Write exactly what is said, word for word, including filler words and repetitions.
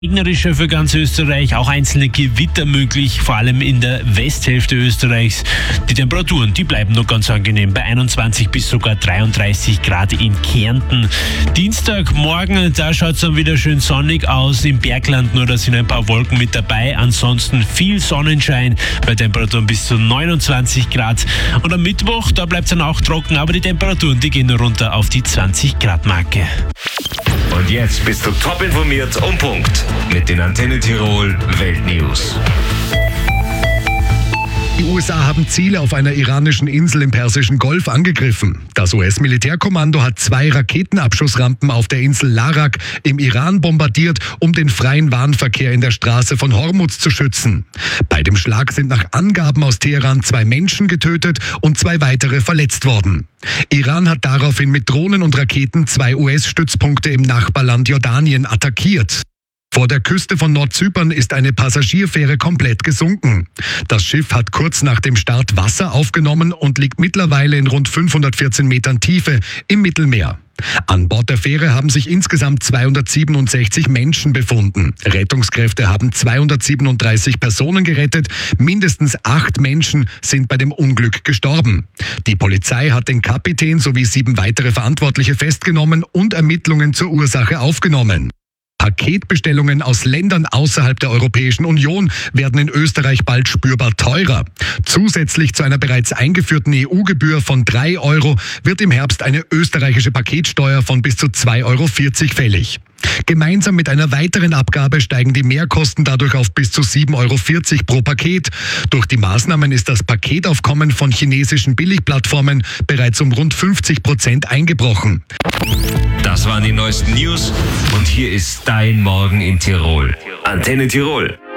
Regnerischer für ganz Österreich, auch einzelne Gewitter möglich, vor allem in der Westhälfte Österreichs. Die Temperaturen, die bleiben noch ganz angenehm, bei einundzwanzig bis sogar dreiunddreißig Grad in Kärnten. Dienstagmorgen, da schaut es dann wieder schön sonnig aus, im Bergland nur, da sind ein paar Wolken mit dabei, ansonsten viel Sonnenschein bei Temperaturen bis zu neunundzwanzig Grad. Und am Mittwoch, da bleibt es dann auch trocken, aber die Temperaturen, die gehen runter auf die zwanzig Grad Marke. Und jetzt bist du top informiert um Punkt mit den Antenne Tirol Weltnews. Die U S A haben Ziele auf einer iranischen Insel im Persischen Golf angegriffen. Das U S-Militärkommando hat zwei Raketenabschussrampen auf der Insel Larak im Iran bombardiert, um den freien Warenverkehr in der Straße von Hormuz zu schützen. Bei dem Schlag sind nach Angaben aus Teheran zwei Menschen getötet und zwei weitere verletzt worden. Iran hat daraufhin mit Drohnen und Raketen zwei U S-Stützpunkte im Nachbarland Jordanien attackiert. Vor der Küste von Nordzypern ist eine Passagierfähre komplett gesunken. Das Schiff hat kurz nach dem Start Wasser aufgenommen und liegt mittlerweile in rund fünfhundertvierzehn Metern Tiefe im Mittelmeer. An Bord der Fähre haben sich insgesamt zweihundertsiebenundsechzig Menschen befunden. Rettungskräfte haben zweihundertsiebenunddreißig Personen gerettet. Mindestens acht Menschen sind bei dem Unglück gestorben. Die Polizei hat den Kapitän sowie sieben weitere Verantwortliche festgenommen und Ermittlungen zur Ursache aufgenommen. Paketbestellungen aus Ländern außerhalb der Europäischen Union werden in Österreich bald spürbar teurer. Zusätzlich zu einer bereits eingeführten E U-Gebühr von drei Euro wird im Herbst eine österreichische Paketsteuer von bis zu zwei Euro vierzig fällig. Gemeinsam mit einer weiteren Abgabe steigen die Mehrkosten dadurch auf bis zu sieben Euro vierzig pro Paket. Durch die Maßnahmen ist das Paketaufkommen von chinesischen Billigplattformen bereits um rund fünfzig Prozent eingebrochen. Das waren die neuesten News und hier ist dein Morgen in Tirol. Antenne Tirol.